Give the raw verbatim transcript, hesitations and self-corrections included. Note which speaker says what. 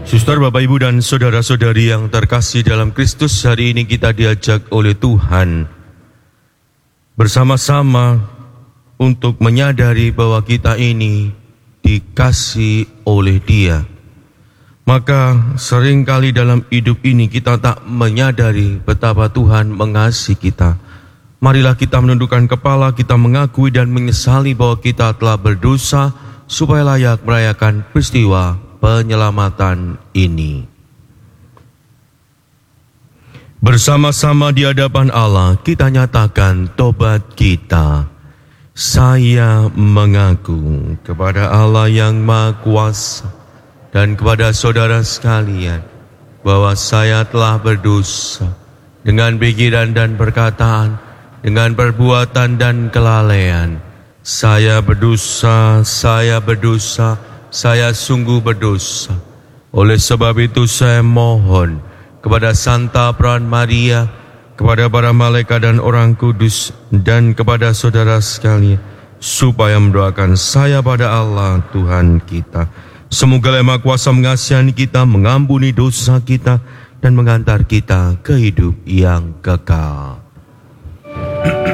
Speaker 1: Suster, Bapak, Ibu, dan saudara-saudari yang terkasih dalam Kristus, hari ini kita diajak oleh Tuhan bersama-sama untuk menyadari bahwa kita ini dikasih oleh Dia. Maka seringkali dalam hidup ini kita tak menyadari betapa Tuhan mengasihi kita. Marilah kita menundukkan kepala, kita mengakui dan menyesali bahwa kita telah berdosa supaya layak merayakan peristiwa penyelamatan ini. Bersama-sama di hadapan Allah kita nyatakan tobat kita. Saya mengaku kepada Allah yang Maha Kuasa dan kepada saudara sekalian bahwa saya telah berdosa dengan pikiran dan perkataan, dengan perbuatan dan kelalaian. Saya berdosa, saya berdosa, saya sungguh berdosa. Oleh sebab itu saya mohon kepada Santa Peran Maria, kepada para malaikat dan orang kudus, dan kepada saudara sekalian, supaya mendoakan saya pada Allah Tuhan kita. Semoga Allah Maha Kuasa mengasihani kita, mengampuni dosa kita, dan mengantar kita ke hidup yang kekal.